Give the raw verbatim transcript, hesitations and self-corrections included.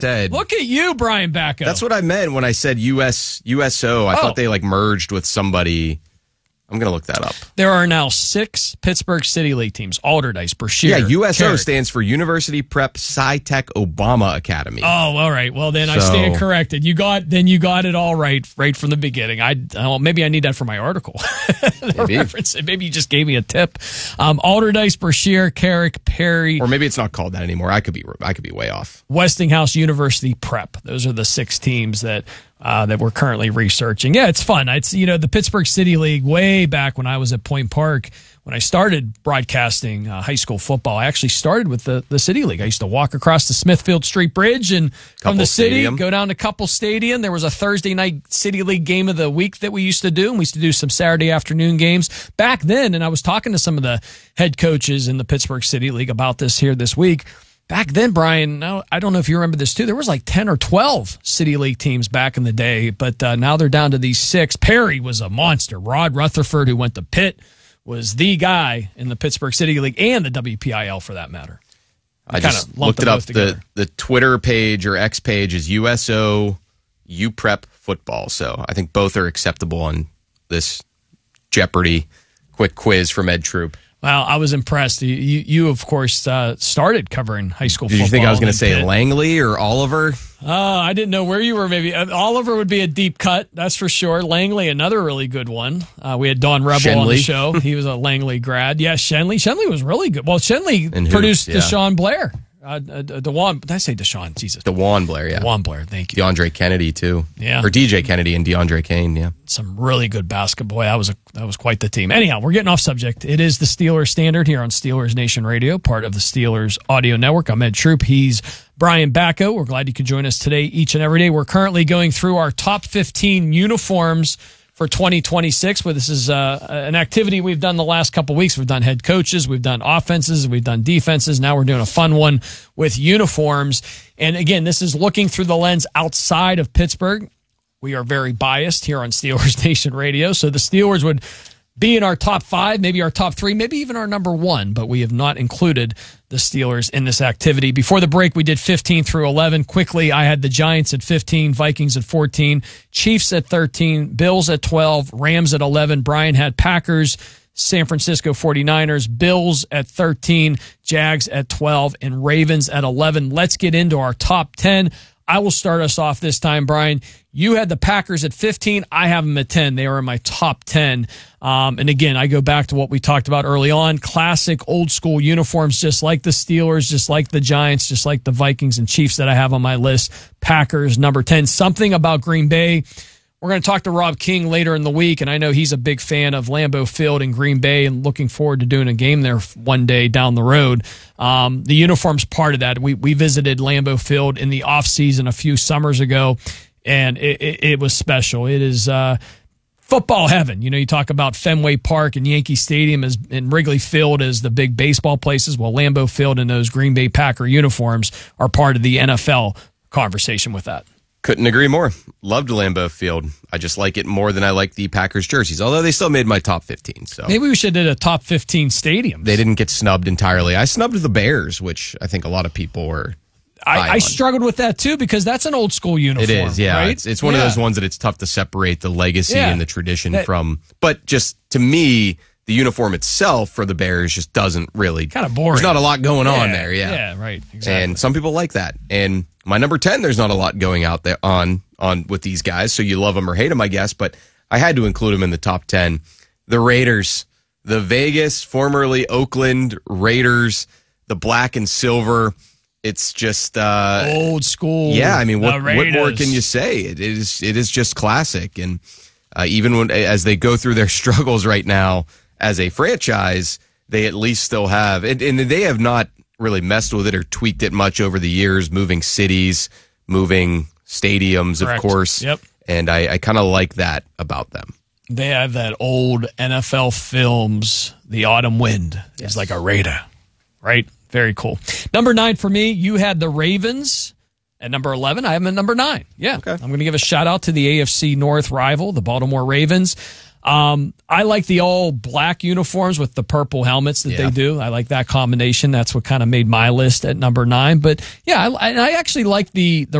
said. Look at you, Brian Backo. That's what I meant when I said U S U S O. I Oh. thought they like merged with somebody. I'm going to look that up. There are now six Pittsburgh City League teams. Alderdice, Brashear. Yeah, U S O Carrick. stands for University Prep Sci-Tech Obama Academy. Oh, all right. Well, then I So- stand corrected. You got then you got it all right right from the beginning. I well, maybe I need that for my article. The Maybe. reference. Maybe you just gave me a tip. Um, Alderdice, Brashear, Carrick, Perry, Or maybe it's not called that anymore. I could be I could be way off. Westinghouse, University Prep. Those are the six teams that uh, that we're currently researching. Yeah, it's fun. It's you know the Pittsburgh City League way back when I was at Point Park. When I started broadcasting uh, high school football, I actually started with the, the City League. I used to walk across the Smithfield Street Bridge and from Couple the city, Stadium. go down to Couple Stadium. There was a Thursday night City League game of the week that we used to do, and we used to do some Saturday afternoon games back then. And I was talking to some of the head coaches in the Pittsburgh City League about this here this week. Back then, Brian, no, I don't know if you remember this too. There was like ten or twelve City League teams back in the day, but uh, now they're down to these six. Perry was a monster. Rod Rutherford, who went to Pitt, was the guy in the Pittsburgh City League and the W P I L for that matter. I Kinda just lumped looked it them up. both together. The the Twitter page or X page is U S O U Prep Football. So I think both are acceptable on this Jeopardy quick quiz from Ed Troop. Well, I was impressed. You, you, you of course, uh, started covering high school Did football. you think I was going to in say Pitt. Langley or Oliver? Uh, I didn't know where you were. Maybe uh, Oliver would be a deep cut, that's for sure. Langley, another really good one. Uh, we had Don Rebel on the Shenley. show. He was a Langley grad. Yeah, Shenley. Shenley was really good. Well, Shenley And who? produced Yeah. Deshaun Blair. Uh, uh, DeJuan, did I say Deshaun? Jesus. DeJuan Blair, yeah. DeJuan Blair, thank you. DeAndre Kennedy, too. Yeah. Or D J Kennedy and DeAndre Kane, yeah. Some really good basketball. Boy, that was a that was quite the team. Anyhow, we're getting off subject. It is the Steelers Standard here on Steelers Nation Radio, part of the Steelers Audio Network. I'm Ed Troop. He's Brian Backo. We're glad you could join us today, each and every day. We're currently going through our top fifteen uniforms for twenty twenty-six, but this is uh, an activity we've done the last couple weeks. We've done head coaches, we've done offenses, we've done defenses. Now we're doing a fun one with uniforms. And again, this is looking through the lens outside of Pittsburgh. We are very biased here on Steelers Nation Radio, so the Steelers would be in our top five, maybe our top three, maybe even our number one, but we have not included the Steelers in this activity. Before the break, we did fifteen through eleven. Quickly, I had the Giants at fifteen, Vikings at fourteen, Chiefs at thirteen, Bills at twelve, Rams at eleven. Brian had Packers, San Francisco forty-niners, Bills at thirteen, Jags at twelve, and Ravens at eleven. Let's get into our top ten. I will start us off this time, Brian. You had the Packers at fifteen. I have them at ten. They are in my top ten. Um, and again, I go back to what we talked about early on. Classic old school uniforms, just like the Steelers, just like the Giants, just like the Vikings and Chiefs that I have on my list. Packers, number ten. Something about Green Bay. We're going to talk to Rob King later in the week, and I know he's a big fan of Lambeau Field in Green Bay and looking forward to doing a game there one day down the road. Um, the uniform's part of that. We we visited Lambeau Field in the offseason a few summers ago, and it, it, it was special. It is uh, football heaven. You know, you talk about Fenway Park and Yankee Stadium as, and Wrigley Field as the big baseball places. Well, Lambeau Field and those Green Bay Packer uniforms are part of the N F L conversation with that. Couldn't agree more. Loved Lambeau Field. I just like it more than I like the Packers jerseys, although they still made my top fifteen. So Maybe we should do a top fifteen stadiums. they didn't get snubbed entirely. I snubbed the Bears, which I think a lot of people were. high I, I on. struggled with that too because that's an old school uniform. It is, yeah. Right? It's, it's one Yeah. of those ones that it's tough to separate the legacy Yeah. and the tradition That- from. But just to me, the uniform itself for the Bears just doesn't really. Kind of boring. There's not a lot going on Yeah, there, yeah. Yeah, right. Exactly. And some people like that. And my number ten, there's not a lot going out there on on with these guys. So you love them or hate them, I guess. But I had to include them in the top ten. The Raiders, the Vegas, formerly Oakland Raiders, the black and silver. It's just uh, old school. yeah, I mean, the what, what more Raiders. can you say? It is it is just classic, and uh, even when as they go through their struggles right now as a franchise, they at least still have, and, and they have not really messed with it or tweaked it much over the years, moving cities, moving stadiums, Correct. of course. Yep. And I, I kind of like that about them. They have that old N F L films, The Autumn Wind is like a Raider, right? Very cool. Number nine for me, you had the Ravens. At number eleven, I have them at number nine. Yeah. Okay. I'm going to give a shout out to the A F C North rival, the Baltimore Ravens. Um, I like the all black uniforms with the purple helmets that Yeah. they do. I like that combination. That's what kind of made my list at number nine. But yeah, I, I actually like the the